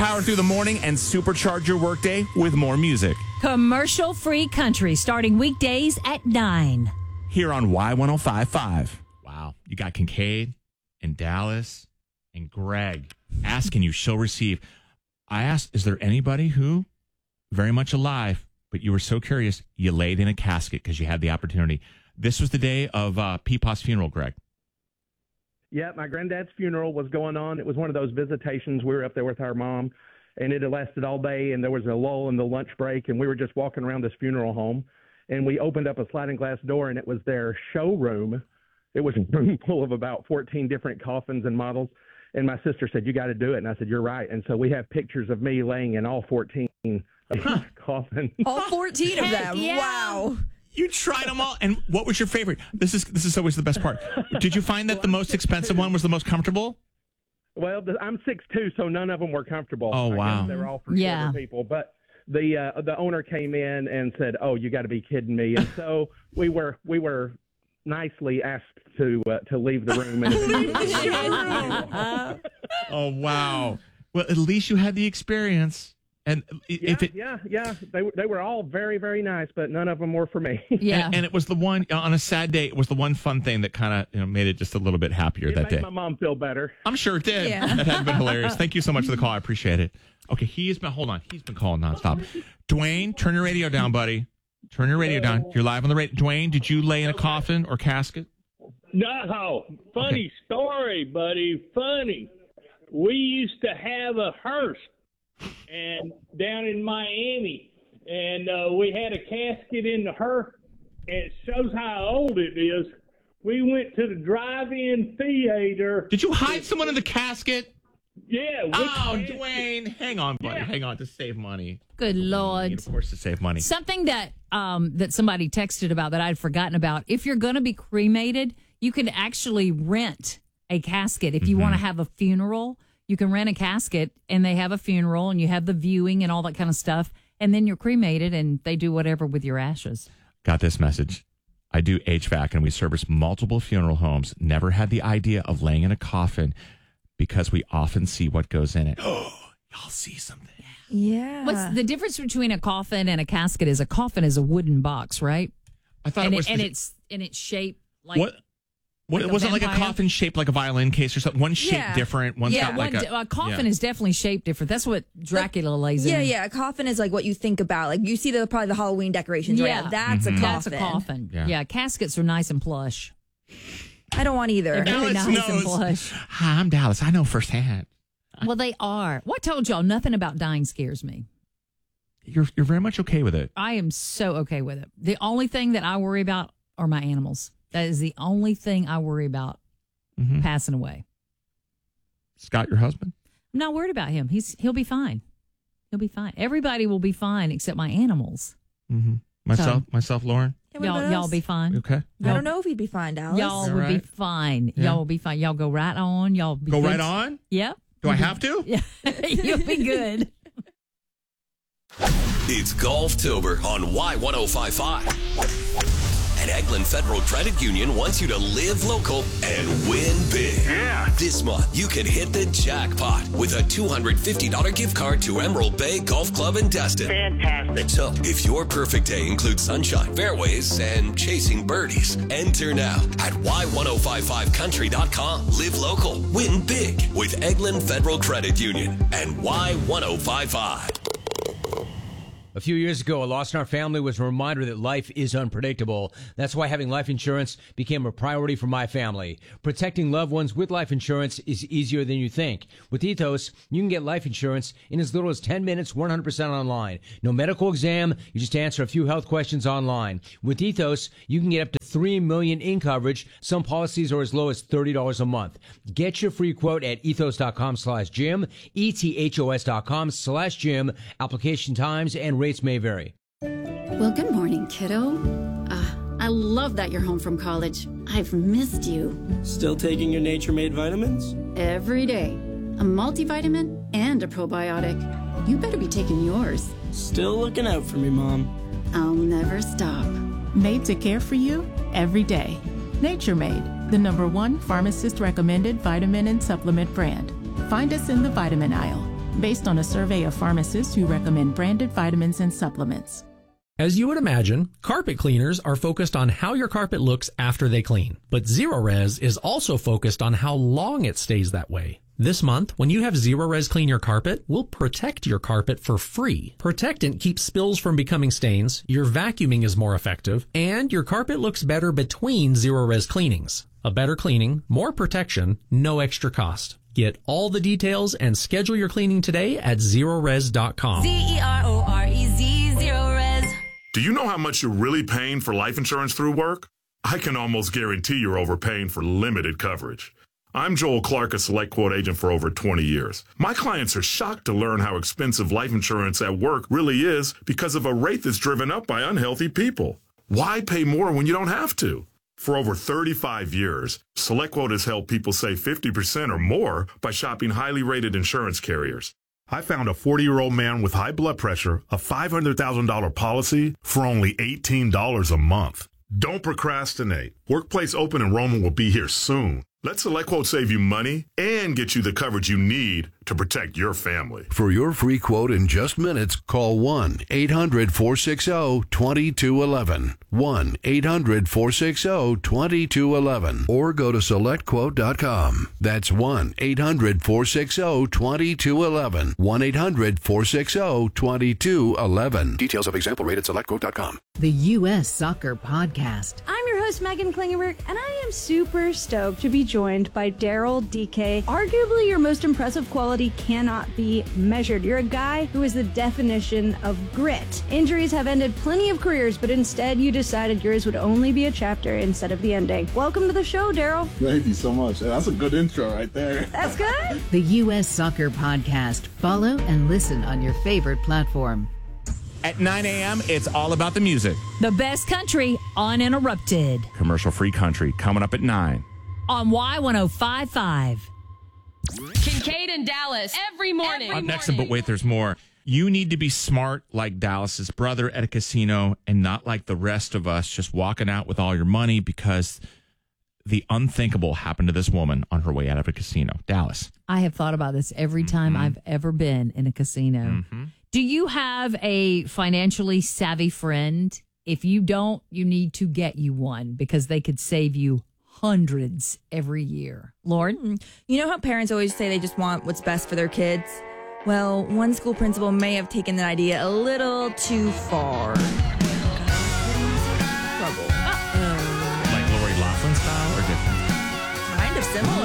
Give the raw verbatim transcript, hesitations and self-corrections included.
Power through the morning and supercharge your workday with more music. Commercial-free country starting weekdays at nine. Here on Y ten fifty-five. Wow. You got Kincaid and Dallas and Greg asking you, she'll receive. I asked, is there anybody who, very much alive, but you were so curious, you laid in a casket because you had the opportunity. This was the day of uh, Peepaw's funeral, Greg. Yeah, my granddad's funeral was going on. It was one of those visitations. We were up there with our mom, and it had lasted all day, and there was a lull in the lunch break, and we were just walking around this funeral home, and we opened up a sliding glass door, and it was their showroom. It was a room full of about fourteen different coffins and models, and my sister said, you got to do it, and I said, you're right. And so we have pictures of me laying in all fourteen coffins. All fourteen of them? Yeah. Wow. You tried them all. And what was your favorite? This is this is always the best part. Did you find that the most expensive one was the most comfortable? Well, the, I'm six foot two, so none of them were comfortable. Oh, I wow. guess they were all for Yeah. shorter people. But the uh, the owner came in and said, oh, you got to be kidding me. And so we were we were nicely asked to uh, to leave the room. And Oh, wow. Well, at least you had the experience. And yeah, if it yeah, yeah, they were they were all very, very nice, but none of them were for me. Yeah. and, and it was the one on a sad day. It was the one fun thing that kind of you know made it just a little bit happier It that made day. my mom feel better. I'm sure it did. Yeah. That had been hilarious. Thank you so much for the call. I appreciate it. Okay, he's been hold on. He's been calling nonstop. Dwayne, turn your radio down, buddy. Turn your radio down. You're live on the radio. Dwayne, did you lay in a coffin or casket? No, funny Okay. story, buddy. Funny. We used to have a hearse, and down in Miami, and uh, we had a casket in the hearse. And it shows how old it is. We went to the drive-in theater. Did you hide someone in the casket? Yeah. with Oh, casket. Dwayne, hang on, buddy. Yeah. Hang on to save money. Good Lord. Of course, to save money. Something that um, that somebody texted about that I'd forgotten about. If you're going to be cremated, you can actually rent a casket. If you Mm-hmm. want to have a funeral, you can rent a casket and they have a funeral and you have the viewing and all that kind of stuff. And then you're cremated and they do whatever with your ashes. Got this message. I do H V A C and we service multiple funeral homes. Never had the idea of laying in a coffin because we often see what goes in it. Oh, y'all see something. Yeah. What's the difference between a coffin and a casket? Is a coffin is a wooden box, right? I thought And, it was. it, and the- it's and it's shaped like what? What like a was it like a vampire? coffin shaped like a violin case or something? One shaped Yeah. different. One's yeah, got like one, a, a coffin yeah. is definitely shaped different. That's what Dracula lays Yeah, in. yeah. A coffin is like what you think about. Like you see the probably the Halloween decorations, Yeah. right? That's Mm-hmm. a coffin. That's a coffin. Yeah. Yeah. Caskets are nice and plush. I don't want either. They're very Dallas nice and knows. plush. Hi, I'm Dallas. I know firsthand. Well, they are. Well, I told y'all nothing about dying scares me. You're you're very much okay with it. I am so okay with it. The only thing that I worry about are my animals. That is the only thing I worry about Mm-hmm. passing away. Scott, your husband? I'm not worried about him. He's he'll be fine. He'll be fine. Everybody will be fine except my animals. Mm-hmm. Myself, So- myself, Lauren. Yeah, what Y'all about y'all us? be fine. You okay? I don't know if he'd be fine, Dallas. Y'all All would be right. fine. Yeah. Y'all will be fine. Y'all go right on. Y'all be Go good. right on. Yep. Do I have to? Yeah. You'll be good. It's Golftober on Y ten fifty-five. And Eglin Federal Credit Union wants you to live local and win big. Yeah. This month, you can hit the jackpot with a two hundred fifty dollars gift card to Emerald Bay Golf Club in Destin. Fantastic. So, if your perfect day includes sunshine, fairways, and chasing birdies, enter now at Y ten fifty-five country dot com. Live local, win big with Eglin Federal Credit Union and Y ten fifty-five. A few years ago, a loss in our family was a reminder that life is unpredictable. That's why having life insurance became a priority for my family. Protecting loved ones with life insurance is easier than you think. With Ethos, you can get life insurance in as little as ten minutes, one hundred percent online. No medical exam, you just answer a few health questions online. With Ethos, you can get up to three million dollars in coverage. Some policies are as low as thirty dollars a month. Get your free quote at ethos.com slash Jim, E-T-H-O-S dot com slash Jim. Application times and rates may vary. Well, good morning, kiddo. Uh, I love that you're home from college. I've missed you. Still taking your Nature Made vitamins? Every day. A multivitamin and a probiotic. You better be taking yours. Still looking out for me, Mom. I'll never stop. Made to care for you every day. Nature Made, the number one pharmacist recommended vitamin and supplement brand. Find us in the vitamin aisle. based on a survey of pharmacists who recommend branded vitamins and supplements. As you would imagine, carpet cleaners are focused on how your carpet looks after they clean. But Zerorez is also focused on how long it stays that way. This month, when you have Zerorez clean your carpet, we'll protect your carpet for free. Protectant keeps spills from becoming stains, your vacuuming is more effective, and your carpet looks better between Zerorez cleanings. A better cleaning, more protection, no extra cost. Get all the details and schedule your cleaning today at Zerorez dot com. Z E R O R E Z, Zerorez. Do you know how much you're really paying for life insurance through work? I can almost guarantee you're overpaying for limited coverage. I'm Joel Clark, a Select Quote agent for over twenty years. My clients are shocked to learn how expensive life insurance at work really is because of a rate that's driven up by unhealthy people. Why pay more when you don't have to? For over thirty-five years, Select Quote has helped people save fifty percent or more by shopping highly rated insurance carriers. I found a forty-year-old man with high blood pressure, a five hundred thousand dollars policy for only eighteen dollars a month. Don't procrastinate. Workplace open enrollment will be here soon. Let Select Quote save you money and get you the coverage you need to protect your family. For your free quote in just minutes, call one eight hundred four six zero two two one one. one eight hundred four six zero two two one one. Or go to select quote dot com. That's one eight hundred four six zero two two one one. one eight hundred four six zero two two one one. Details of example rate at select quote dot com. The U S Soccer Podcast. I'm your host, Megan Klingenberg, and I am super stoked to be joined by Daryl D K. Arguably, your most impressive quality cannot be measured. You're a guy who is the definition of grit. Injuries have ended plenty of careers, but instead you decided yours would only be a chapter instead of the ending. Welcome to the show, Daryl. Thank you so much. That's a good intro right there. That's good. The U S Soccer Podcast. Follow and listen on your favorite platform. At nine a.m., it's all about the music. The best country uninterrupted. Commercial-free country coming up at nine. On Y ten fifty-five. Kincaid and Dallas every morning. Up next, but wait, there's more. You need to be smart like Dallas's brother at a casino and not like the rest of us just walking out with all your money, because the unthinkable happened to this woman on her way out of a casino. Dallas. I have thought about this every time mm-hmm. I've ever been in a casino. Mm-hmm. Do you have a financially savvy friend? If you don't, you need to get you one, because they could save you hundreds every year. Lauren? You know how parents always say they just want what's best for their kids? Well, one school principal may have taken that idea a little too far. Trouble. Uh-oh. Like Lori Loughlin style or different? Kind of similar.